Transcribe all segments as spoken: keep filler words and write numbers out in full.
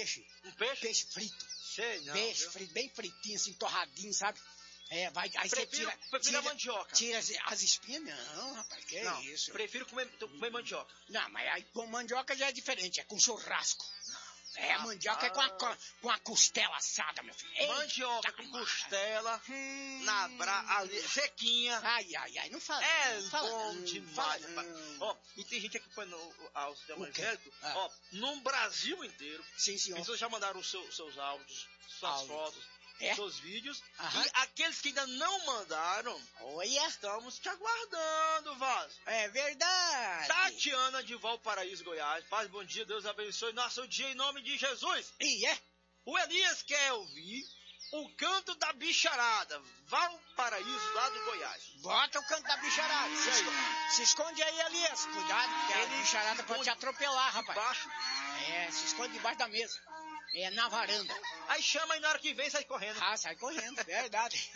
peixe. Um peixe? Peixe frito. Sei não, Peixe viu? frito, bem fritinho, assim, torradinho, sabe? É, vai, aí você Prefiro, tira... prefiro tira, a mandioca. Tira as, as espinhas. Não, rapaz, que Não, é isso? Prefiro comer, comer mandioca. Não, mas aí com mandioca já é diferente, é com churrasco. É, a mandioca Ah, é com a, com, a, com a costela assada, meu filho. Eita, mandioca com mara. costela, Hum. na bra... ali, sequinha. Ai, ai, ai, não fala. É não fala, bom não, demais, fala, rapaz. não. Ó, e tem gente aqui acompanhando o sistema O quê? evangélico, Ah. ó, no Brasil inteiro. Sim, senhor. Pessoas já mandaram os seu, seus áudios, suas Áudio. fotos, É? seus vídeos. Aham. E aqueles que ainda não mandaram, Olha, estamos te aguardando, Vaz. é verdade. Tatiana de Valparaíso, Goiás. Paz, bom dia, Deus abençoe nosso dia em nome de Jesus. E é? O Elias quer ouvir o canto da bicharada, Valparaíso, lá do Goiás. Bota o canto da bicharada. Se, esco- se esconde aí, Elias. Cuidado, porque a Ele bicharada se pode te esconde atropelar, rapaz. Baixo. É, se esconde debaixo da mesa. É, na varanda. Aí chama e na hora que vem sai correndo. Ah, sai correndo, verdade.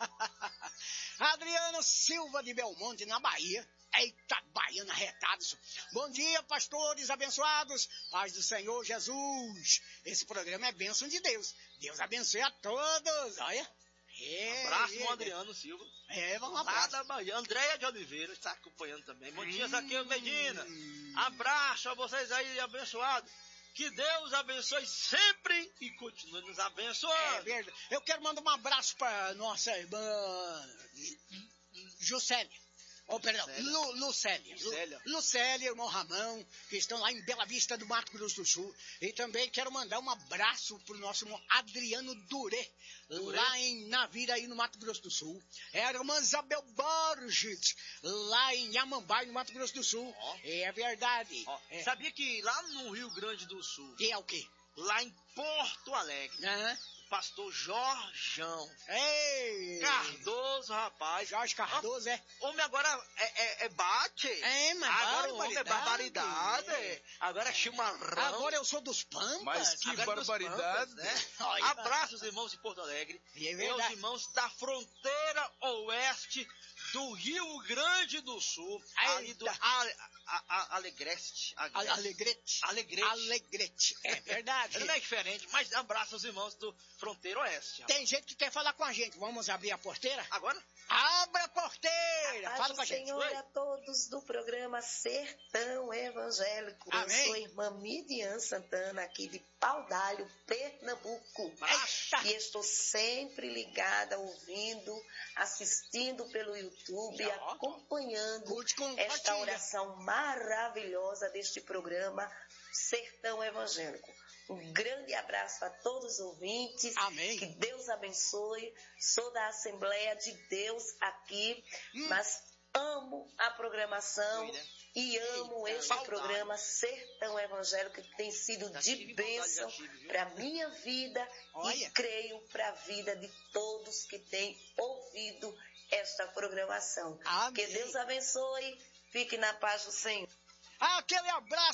Adriano Silva de Belmonte, na Bahia. Eita, baiana retada. Bom dia, pastores abençoados. Paz do Senhor Jesus. Esse programa é bênção de Deus. Deus abençoe a todos. Olha. É, Abraço é, pro Adriano Silva. É, vamos Lá abraço. da Bahia. Andréia de Oliveira está acompanhando também. Bom dia, Hum. Zaqueu Medina. Abraço a vocês aí, abençoados. Que Deus abençoe sempre e continue nos abençoando. É verdade. Eu quero mandar um abraço para nossa irmã Juscelia. Oh, perdão, Lucélia. Lu, Lucélia. Lucélia. Lu, Lucélia, irmão Ramão, que estão lá em Bela Vista do Mato Grosso do Sul. E também quero mandar um abraço pro nosso irmão Adriano Duré, Duré. lá em Navira, aí no Mato Grosso do Sul. É a irmã Isabel Borges, lá em Yamambai, no Mato Grosso do Sul. Ó. É verdade. Ó, É. Sabia que lá no Rio Grande do Sul, E é o quê? lá em Porto Alegre, Aham. o pastor Jorjão Ei! Cardoso, rapaz. Jorge Cardoso, é? Homem agora é, é, é bate. É, mas agora o homem é barbaridade. barbaridade. É. Agora é chimarrão. Agora eu sou dos Pampas. Mas que Agora é dos barbaridade. Pampas, né? Olha. Abraço os irmãos de Porto Alegre. E é E os verdade. irmãos da fronteira oeste do Rio Grande do Sul. Eita. Ali do Ale, a, a, Alegreste. A- Agreste. Alegrete. Alegrete. Alegrete. É verdade. Não é diferente, mas abraço os irmãos do fronteira oeste. Tem gente que quer falar com a gente. Vamos abrir a porteira? Agora? Abra a porteira! Paz Fala do com a gente. Senhor Oi. a todos do programa Sertão Evangélico. Amém. Eu sou a irmã Midian Santana, aqui de Paudalho, Pernambuco. Eita. E estou sempre ligada, ouvindo, assistindo pelo YouTube, Ó. acompanhando Curte com esta compartilha. oração maravilhosa deste programa Sertão Evangélico. Um grande abraço a todos os ouvintes. Amém. Que Deus abençoe. Sou da Assembleia de Deus aqui, Hum. mas amo a programação Oi, né? e amo Eita, este saudade. programa Sertão Evangélico, que tem sido Já de tive vontade, bênção já tive, viu? para a minha vida Olha. e creio para a vida de todos que têm ouvido esta programação. Amém. Que Deus abençoe. Fique na paz do Senhor. Aquele abraço.